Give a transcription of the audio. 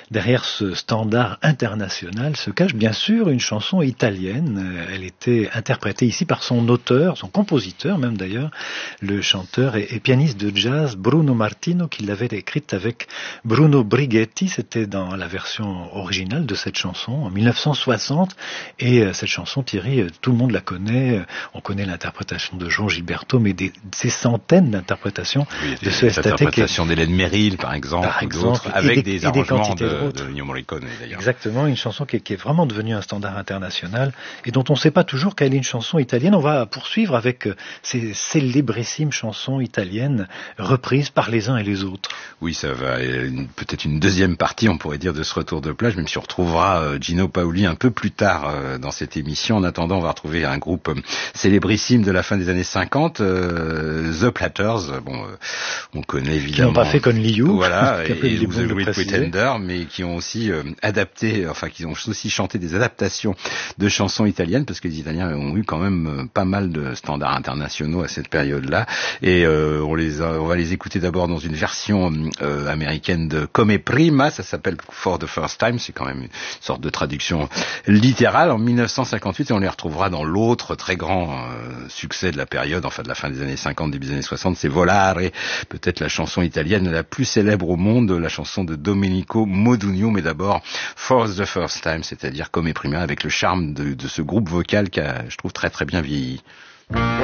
derrière ce standard international se cache bien sûr une chanson italienne. Elle était interprétée ici par son auteur, son compositeur même d'ailleurs, le chanteur et pianiste de jazz Bruno Martino, qui l'avait écrite avec Bruno Brighetti. C'était dans la version originale de cette chanson en 1960. Et cette chanson, Thierry, tout le monde la connaît. On connaît l'interprétation de João Gilberto, mais ces centaines d'interprétations de ce Estate. L'interprétation d'Hélène Merrill, par exemple, avec des arrangements de Ennio Morricone, d'ailleurs. Exactement, une chanson qui est vraiment devenue un standard international et dont on ne sait pas toujours qu'elle est une chanson italienne. On va poursuivre avec ces célébrissimes chansons italiennes reprises par les uns et les autres. Oui, ça va. Peut-être une deuxième partie, on pourrait dire, de ce retour de plage, même si on retrouvera Gino Paoli un peu plus tard dans cette émission. En attendant, on va retrouver un groupe célébrissime de la fin des années 50, The Platters. Bon, on connaît évidemment. Qui n'ont pas fait Conley You. Voilà, et The Great Pretender, mais qui ont aussi qui ont aussi chanté des adaptations de chansons italiennes, parce que les Italiens ont eu quand même pas mal de standards internationaux à cette période-là. Et on va les écouter d'abord dans une version américaine de Come Prima, ça s'appelle For the First Time, c'est quand même une sorte de traduction littérale, en 1958, et on les retrouvera dans l'autre très grand succès de la période, enfin de la fin des années 50, début des années 60, c'est Volare, peut-être la chanson italienne la plus célèbre au monde, la chanson de Domenico Modugno, mais d'abord For the First Time, c'est-à-dire Come Prima, avec le charme de ce groupe vocal qui a, je trouve, très très bien vieilli.